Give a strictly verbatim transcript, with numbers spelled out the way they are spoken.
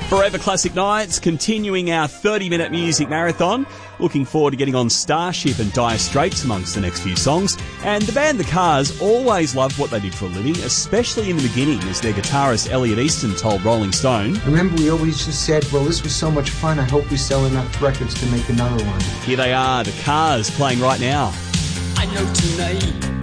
Forever Classic Nights, continuing our thirty-minute music marathon. Looking forward to getting on Starship and Dire Straits amongst the next few songs. And the band The Cars always loved what they did for a living, especially in the beginning, as their guitarist Elliot Easton told Rolling Stone. Remember, we always just said, well, this was so much fun, I hope we sell enough records to make another one. Here they are, The Cars, playing right now. I know tonight